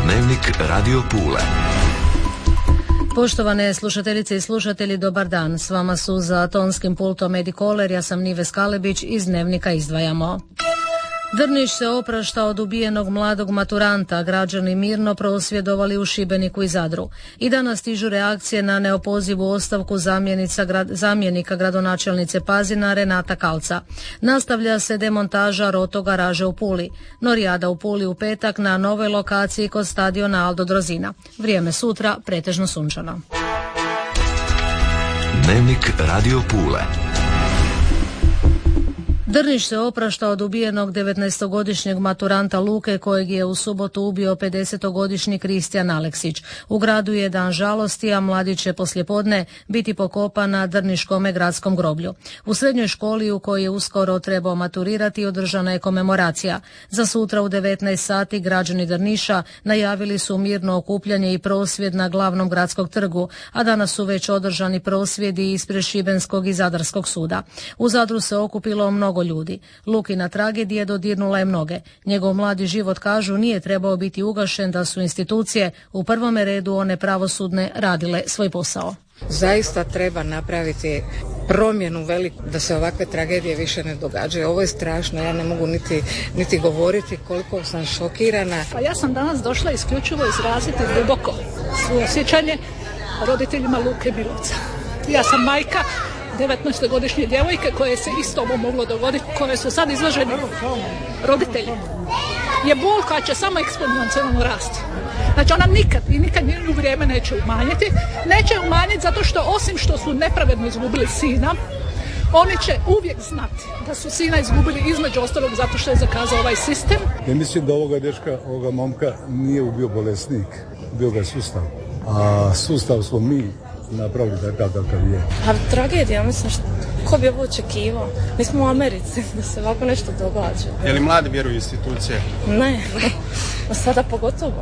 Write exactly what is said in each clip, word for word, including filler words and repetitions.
Dnevnik Radio Pule. Poštovane slušateljice i slušatelji, dobar dan. S vama su za tonskim pultom Edi Koler, ja sam Nive Skalebić, iz Dnevnika izdvajamo. Drniš se oprašta od ubijenog mladog maturanta, građani mirno prosvjedovali u Šibeniku i Zadru. I danas stižu reakcije na neopozivu ostavku grad, zamjenika gradonačelnice Pazina Renata Kalca. Nastavlja se demontaža roto garaže u Puli. Norijada u Puli u petak na novoj lokaciji kod stadiona Aldo Drozina. Vrijeme sutra pretežno sunčano. Dnevnik Radio Pule. Drniš se oprašta od ubijenog devetnaestogodišnjeg maturanta Luke, kojeg je u subotu ubio pedesetogodišnji Kristijan Aleksić. U gradu je dan žalosti, a mladić će poslijepodne biti pokopan na Drniškome gradskom groblju. U srednjoj školi u kojoj je uskoro trebao maturirati održana je komemoracija. Za sutra u devetnaest sati građani Drniša najavili su mirno okupljanje i prosvjed na glavnom gradskog trgu, a danas su već održani prosvjedi ispred Šibenskog i Zadarskog suda. U Zadru se okupilo mnogo ljudi. Lukina tragedija dodirnula je mnoge. Njegov mladi život, kažu, nije trebao biti ugašen da su institucije, u prvome redu one pravosudne, radile svoj posao. Zaista treba napraviti promjenu veliku da se ovakve tragedije više ne događaju. Ovo je strašno, ja ne mogu niti, niti govoriti koliko sam šokirana. Pa ja sam danas došla isključivo izraziti duboko suosjećanje roditeljima Luke Milovca. Ja sam majka devetnaestogodišnje djevojke koje se isto ovo moglo dogoditi, koje su sad izloženi roditelji. Je bol koja će samo eksponencijalno rasti. Znači ona nikad i nikad u vrijeme neće umanjiti. Neće umanjiti zato što osim što su nepravedno izgubili sina, oni će uvijek znati da su sina izgubili između ostalog zato što je zakazao ovaj sistem. Ja mislim da ovoga dečka, ovoga momka nije ubio bolesnik, bio ga sustav. A sustav smo mi napravili takav kakav je. A tragedija, mislim, što, ko bi ovo očekivao? Mi smo u Americi, da se ovako nešto događa. Je li mladi vjeruju institucije? Ne, sada pogotovo.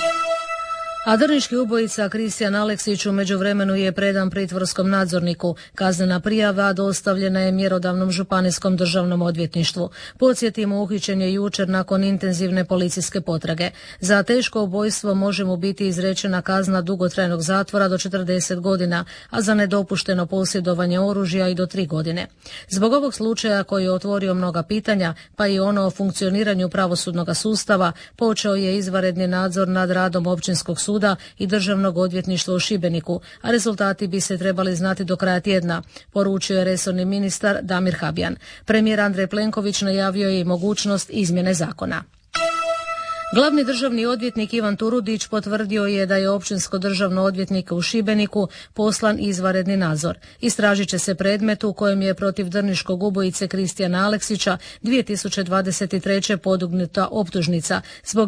A drniški ubojica Kristijan Aleksić u međuvremenu je predan pritvorskom nadzorniku. Kaznena prijava dostavljena je mjerodavnom županijskom državnom odvjetništvu. Podsjetimo, uhićen je jučer nakon intenzivne policijske potrage. Za teško ubojstvo može mu biti izrečena kazna dugotrajnog zatvora do četrdeset godina, a za nedopušteno posjedovanje oružja i do tri godine. Zbog ovog slučaja koji je otvorio mnoga pitanja, pa i ono o funkcioniranju pravosudnog sustava, počeo je izvanredni nadzor nad radom općinskog suda i državnog odvjetništva u Šibeniku, a rezultati bi se trebali znati do kraja tjedna, poručio je resorni ministar Damir Habjan. Premijer Andrej Plenković najavio je i mogućnost izmjene zakona. Glavni državni odvjetnik Ivan Turudić potvrdio je da je općinsko državno odvjetnika u Šibeniku poslan izvanredni nadzor. Istražit će se predmet u kojem je protiv drniškog ubojice Kristijana Aleksića dvije tisuće dvadeset treće podignuta optužnica zbog